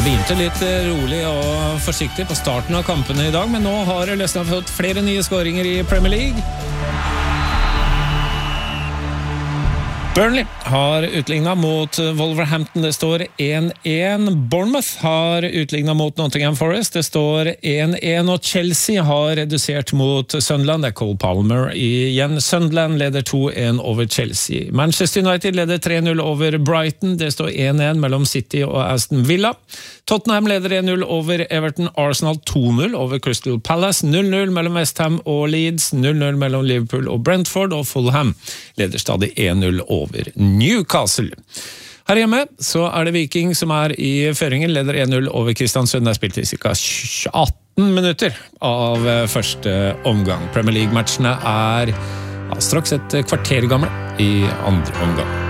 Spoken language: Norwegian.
Det begynte litt rolig og forsiktig på starten av kampene I dag, men nå har Leicester fått flere nye skåringer I Premier League. Burnley har utlignet mot Wolverhampton, det står 1-1. Bournemouth har utlignet mot Nottingham Forest, det står 1-1, og Chelsea har redusert mot Sunderland, det Cole Palmer igjen. Sunderland leder 2-1 over Chelsea. Manchester United leder 3-0 over Brighton, det står 1-1 mellom City og Aston Villa. Tottenham leder 1-0 over Everton, Arsenal 2-0 over Crystal Palace, 0-0 mellom West Ham og Leeds, 0-0 mellom Liverpool og Brentford, og Fulham leder stadig 1-0 over Newcastle. Her hjemme så det Viking som I føringen, leder 1-0 over Kristiansund. Det spilt I ca. 18 minutter av første omgang. Premier League-matchene straks et kvarter gamle I andre omgang.